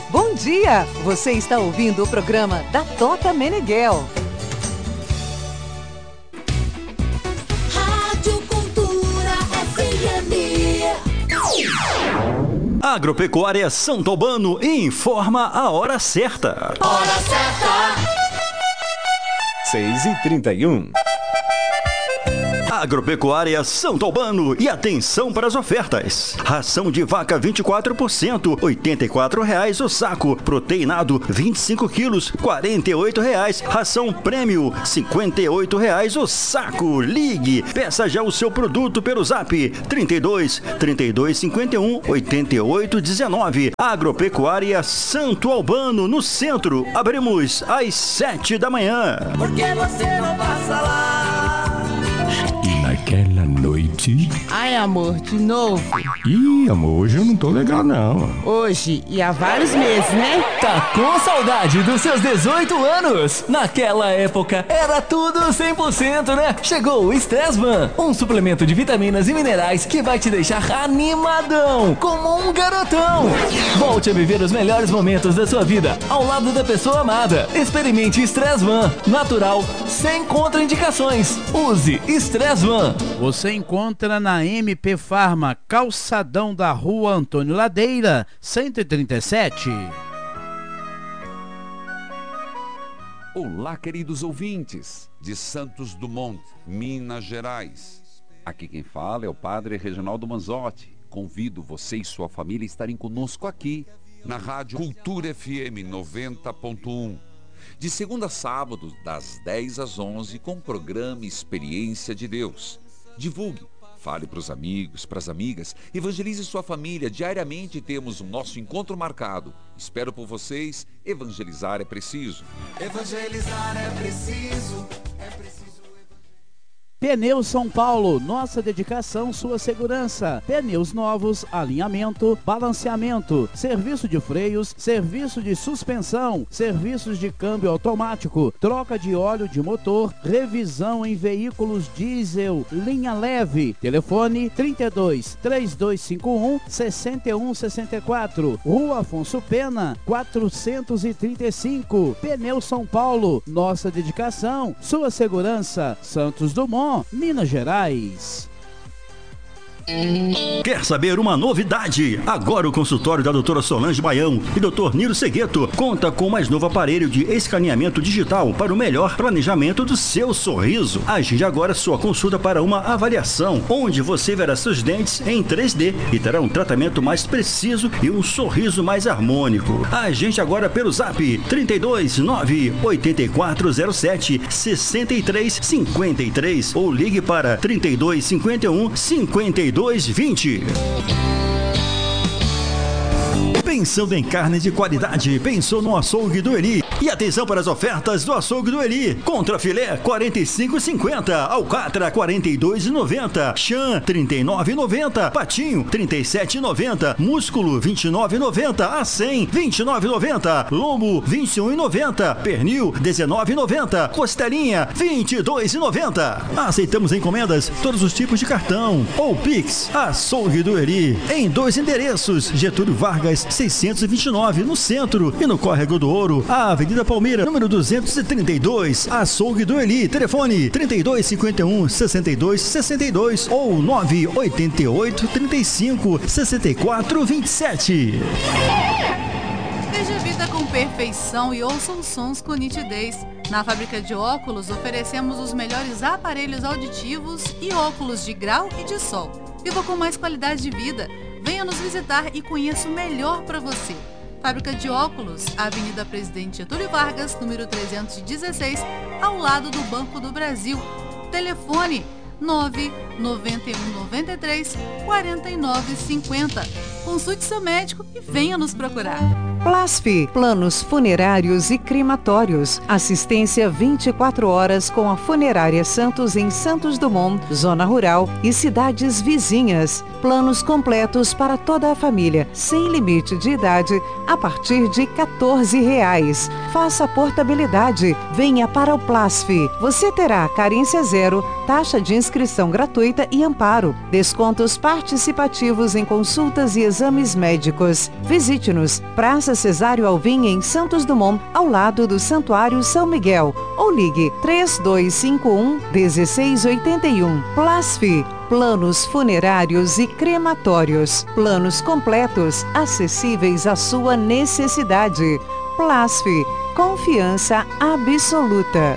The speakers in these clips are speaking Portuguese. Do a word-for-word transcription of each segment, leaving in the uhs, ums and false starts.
Bom dia! Você está ouvindo o programa da Tota Meneghel. Rádio Cultura F M. Agropecuária Santo Albano informa a hora certa. Hora certa! seis e trinta e um. Agropecuária Santo Albano, e atenção para as ofertas. Ração de vaca vinte e quatro por cento, oitenta e quatro reais o saco. Proteinado vinte e cinco quilos, quarenta e oito reais. Ração prêmio cinquenta e oito reais o saco. Ligue, peça já o seu produto pelo Zap trinta e dois, trinta e dois, cinquenta e um, oitenta e oito, dezenove. Agropecuária Santo Albano, no centro. Abrimos às sete da manhã. Por que você não passa lá? Naquela noite... Ai, amor, de novo? Ih, amor, hoje eu não tô legal, não. Hoje e há vários meses, né? Tá com saudade dos seus dezoito anos? Naquela época era tudo cem por cento, né? Chegou o Stressman, um suplemento de vitaminas e minerais que vai te deixar animadão, como um garotão. Volte a viver os melhores momentos da sua vida ao lado da pessoa amada. Experimente Stressman, natural, sem contraindicações. Use Stressman. Você encontra na M P Farma, calçadão da Rua Antônio Ladeira, cento e trinta e sete. Olá, queridos ouvintes de Santos Dumont, Minas Gerais. Aqui quem fala é o Padre Reginaldo Manzotti. Convido você e sua família a estarem conosco aqui na Rádio Cultura F M noventa ponto um. De segunda a sábado, das dez às onze, com o programa Experiência de Deus. Divulgue, fale para os amigos, para as amigas, evangelize sua família. Diariamente temos o nosso encontro marcado. Espero por vocês. Evangelizar é preciso. Evangelizar é preciso. É preciso. Pneus São Paulo, nossa dedicação, sua segurança. Pneus novos, alinhamento, balanceamento, serviço de freios, serviço de suspensão, serviços de câmbio automático, troca de óleo de motor, revisão em veículos diesel, linha leve. Telefone trinta e dois, três dois cinco um, seis um seis quatro, Rua Afonso Pena, quatrocentos e trinta e cinco. Pneus São Paulo, nossa dedicação, sua segurança. Santos Dumont, Minas Gerais. Quer saber uma novidade? Agora o consultório da doutora Solange Baião e doutor Niro Segueto conta com o mais novo aparelho de escaneamento digital para o melhor planejamento do seu sorriso. Agende agora sua consulta para uma avaliação, onde você verá seus dentes em três D e terá um tratamento mais preciso e um sorriso mais harmônico. Agende agora pelo Zap trinta e dois, nove, oito quatro zero sete, seis três cinco três ou ligue para trinta e dois, cinquenta e um, cinquenta e dois, vinte. Pensando em carne de qualidade, pensou no açougue do Eli. E atenção para as ofertas do açougue do Eli. Contra filé quarenta e cinco reais e cinquenta centavos, alcatra quarenta e dois reais e noventa centavos, chã trinta e nove reais e noventa centavos, patinho trinta e sete reais e noventa centavos, músculo vinte e nove reais e noventa centavos, a cem vinte e nove reais e noventa centavos, lombo vinte e um reais e noventa centavos, pernil dezenove reais e noventa centavos, costelinha vinte e dois reais e noventa centavos. Aceitamos encomendas, todos os tipos de cartão ou Pix. Açougue do Eli em dois endereços: Getúlio Vargas seiscentos e vinte e nove no centro e no Córrego do Ouro, a Avenida Palmeira, número duzentos e trinta e dois. Açougue do Eli, telefone trinta e dois, cinquenta e um, sessenta e dois, sessenta e dois ou nove oito oito, trinta e cinco, sessenta e quatro, vinte e sete. Veja a vida com perfeição e ouça os sons com nitidez. Na fábrica de óculos oferecemos os melhores aparelhos auditivos e óculos de grau e de sol. Viva com mais qualidade de vida. Venha nos visitar e conheça o melhor para você. Fábrica de óculos, Avenida Presidente Getúlio Vargas, número trezentos e dezesseis, ao lado do Banco do Brasil. Telefone nove nove um nove três, quatro nove cinco zero. Consulte seu médico e venha nos procurar. Plasf, planos funerários e crematórios. Assistência vinte e quatro horas com a Funerária Santos em Santos Dumont, zona rural e cidades vizinhas. Planos completos para toda a família, sem limite de idade, a partir de quatorze reais. Faça a portabilidade. Venha para o Plasf. Você terá carência zero, taxa de inscrição gratuita e amparo. Descontos participativos em consultas e exames médicos. Visite-nos, Praça Cesário Alvim, em Santos Dumont, ao lado do Santuário São Miguel. Ou ligue três dois cinco um, um seis oito um. Plasf, planos funerários e crematórios. Planos completos, acessíveis à sua necessidade. Plasf, confiança absoluta.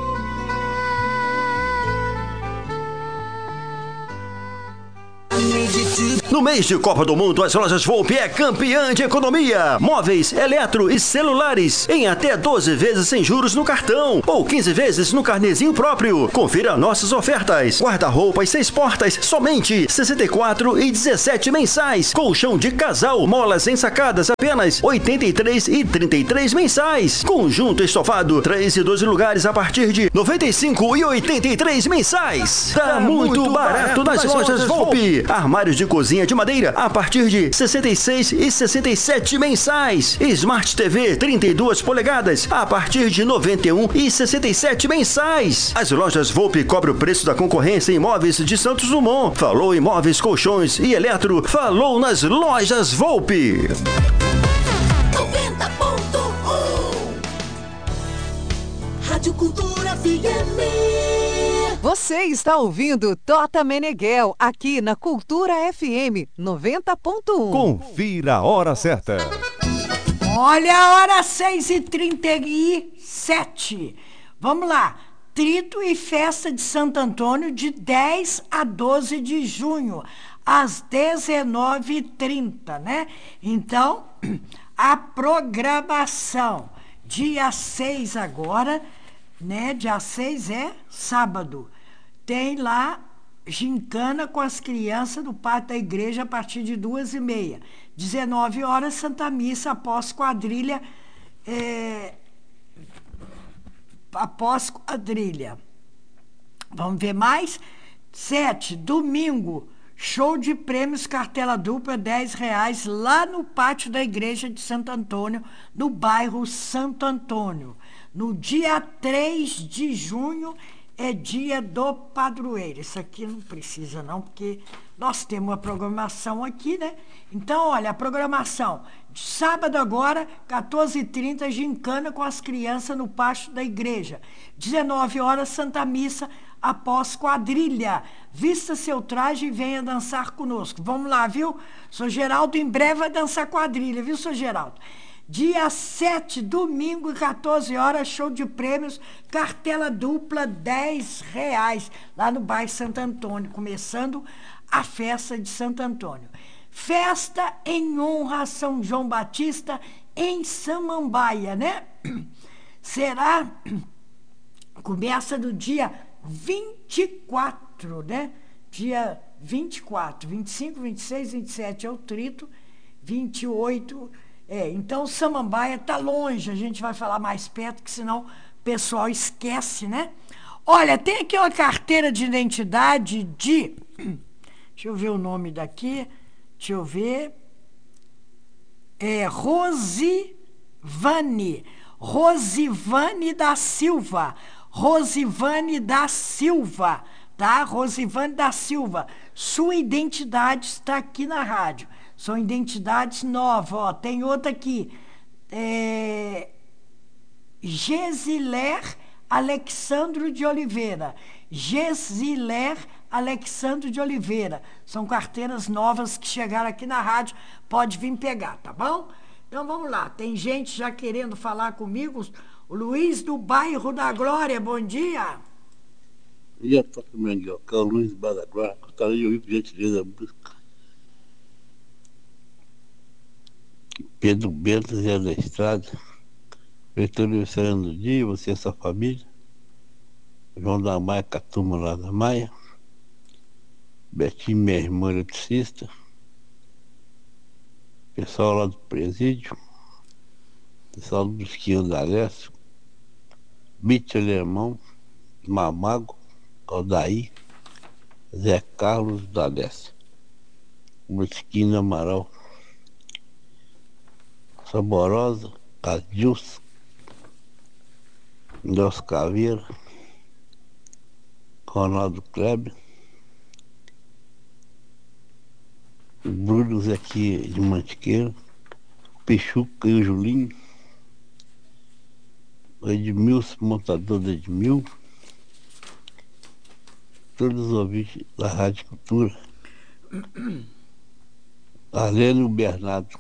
No mês de Copa do Mundo, as lojas Volpe é campeã de economia. Móveis, eletro e celulares em até doze vezes sem juros no cartão ou quinze vezes no carnezinho próprio. Confira nossas ofertas. Guarda-roupas seis portas, somente sessenta e quatro e dezessete mensais. Colchão de casal, molas ensacadas, apenas oitenta e três e trinta e três mensais. Conjunto estofado, três e doze lugares a partir de noventa e cinco e oitenta e três mensais. Tá, tá muito, muito barato, barato nas, nas lojas, lojas Volpe. Volpe. Armários de cozinha de madeira a partir de sessenta e seis e sessenta e sete mensais. Smart T V trinta e duas polegadas a partir de noventa e um e sessenta e sete mensais. As lojas Volpe cobram o preço da concorrência em imóveis de Santos Dumont. Falou imóveis, colchões e eletro. Falou nas lojas Volpe. noventa ponto um Rádio Cultura F M. Você está ouvindo Tota Meneghel aqui na Cultura F M noventa ponto um. Confira a hora certa. Olha a hora, seis e trinta e sete. Vamos lá. Trito e Festa de Santo Antônio de dez a doze de junho, às dezenove e trinta, né? Então, a programação. Dia seis agora, né? Dia seis é sábado. Tem lá gincana com as crianças do pátio da igreja a partir de duas e meia. dezenove horas, Santa Missa após quadrilha. É, após quadrilha. Vamos ver mais? Sete, domingo, show de prêmios, cartela dupla, dez reais, lá no pátio da igreja de Santo Antônio, no bairro Santo Antônio. No dia três de junho, é dia do padroeiro. Isso aqui não precisa não, porque nós temos uma programação aqui, né? Então, olha, a programação de sábado agora, quatorze e trinta, gincana com as crianças no pátio da igreja. dezenove horas, Santa Missa após quadrilha. Vista seu traje e venha dançar conosco. Vamos lá, viu? Sou Geraldo, em breve vai dançar quadrilha, viu, Sou Geraldo? Dia sete, domingo, quatorze horas, show de prêmios, cartela dupla, dez reais, lá no bairro Santo Antônio, começando a festa de Santo Antônio. Festa em honra a São João Batista, em Samambaia, né? Será, começa no dia vinte e quatro, né? Dia vinte e quatro, vinte e cinco, vinte e seis, vinte e sete é o trito, vinte e oito... É, então Samambaia está longe, a gente vai falar mais perto, que senão o pessoal esquece, né? Olha, tem aqui uma carteira de identidade de... Deixa eu ver o nome daqui, deixa eu ver... É Rosivane, Rosivane da Silva, Rosivane da Silva, tá? Rosivane da Silva, sua identidade está aqui na rádio. São identidades novas, ó. Tem outra aqui. É... Gesiler Alexandro de Oliveira. Gesiler Alexandro de Oliveira. São carteiras novas que chegaram aqui na rádio. Pode vir pegar, tá bom? Então vamos lá. Tem gente já querendo falar comigo. O Luiz do bairro da Glória. Bom dia. Bom dia, Tota Meneghel. Aqui é o Luiz do bairro da Glória. Gostaria de ouvir, por gentileza, a música Pedro Bento, Zé da Estrada, Prefeitura Aniversário do Dia, você e sua família, João da Maia, com a turma lá da Maia, Betinho, minha irmã eletricista, pessoal lá do presídio, pessoal do Esquinho da Leste, Bite Alemão, Mamago, Aldaí, Zé Carlos da Leste, Mosquinho Amaral, Saborosa, Cadilson, Deus Caveira, Ronaldo Kleber, Brunos aqui de Mantiqueira, Peixuca e o Julinho, o Edmilson, montador do Edmil, todos os ouvintes da Rádio Cultura, Arlene e o Bernardo.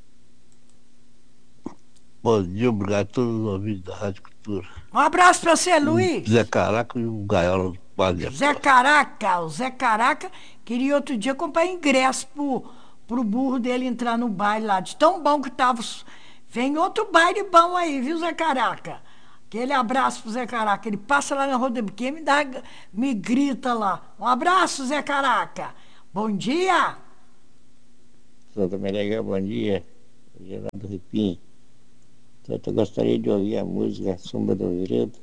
Bom dia, obrigado a todos os ouvintes da Rádio Cultura. Um abraço pra você, Luiz. Zé Caraca e o Gaiola do Padre. Zé Caraca, o Zé Caraca queria outro dia comprar ingresso pro, pro burro dele entrar no baile lá, de tão bom que tava. Vem outro baile bom aí, viu, Zé Caraca? Aquele abraço pro Zé Caraca, ele passa lá na Roda Biquinha, me dá, me grita lá. Um abraço, Zé Caraca. Bom dia. Santa Meneghel, bom dia. Geraldo Ripim. Eu gostaria de ouvir a música Sombra do Veredo.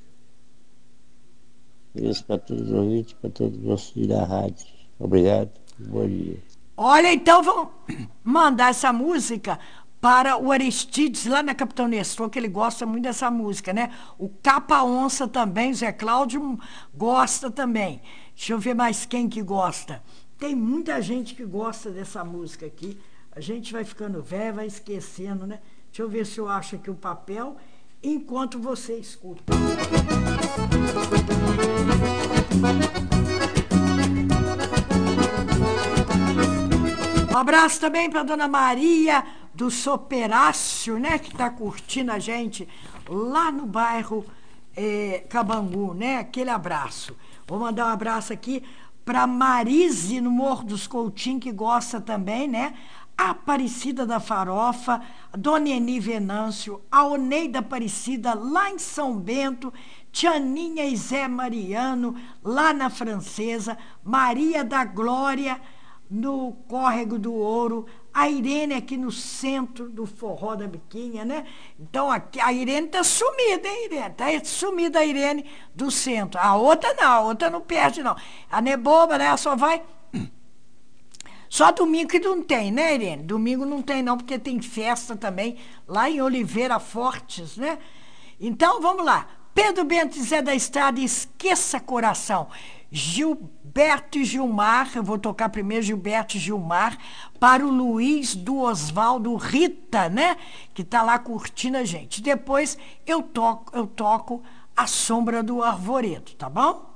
Isso para todos os ouvintes, para todos vocês da rádio. Obrigado, bom dia. Olha, então vamos mandar essa música para o Aristides, lá na Capitão Nestor, que ele gosta muito dessa música, né? O Capa Onça também, o Zé Cláudio gosta também. Deixa eu ver mais quem que gosta. Tem muita gente que gosta dessa música aqui. A gente vai ficando velho, vai esquecendo, né? Deixa eu ver se eu acho aqui o papel, enquanto você escuta. Um abraço também para dona Maria do Soperácio, né? Que está curtindo a gente lá no bairro é, Cabangu, né? Aquele abraço. Vou mandar um abraço aqui para Marise no Morro dos Coutinhos, que gosta também, né? A Aparecida da Farofa, a Dona Eni Venâncio, a Oneida Aparecida, lá em São Bento, Tianinha e Zé Mariano, lá na Francesa, Maria da Glória, no Córrego do Ouro, a Irene aqui no centro do Forró da Biquinha, né? Então, aqui, a Irene tá sumida, hein, Irene? Tá sumida a Irene do centro. A outra não, a outra não perde, não. A Neboba, né? Ela só vai... Só domingo que não tem, né, Irene? Domingo não tem, não, porque tem festa também lá em Oliveira Fortes, né? Então, vamos lá. Pedro Bento e Zé da Estrada, Esqueça Coração. Gilberto e Gilmar, eu vou tocar primeiro Gilberto e Gilmar, para o Luiz do Oswaldo Rita, né? Que tá lá curtindo a gente. Depois eu toco, eu toco A Sombra do Arvoredo, tá bom?